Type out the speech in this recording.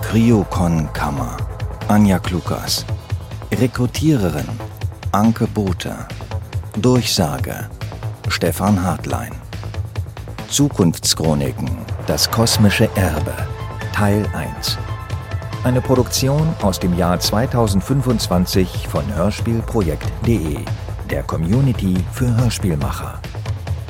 Kryokon-Kammer Anja Klukas. Rekrutiererin Anke Bothe. Durchsage Stefan Hartlein. Zukunftschroniken, das kosmische Erbe, Teil 1. Eine Produktion aus dem Jahr 2025 von Hörspielprojekt.de, der Community für Hörspielmacher.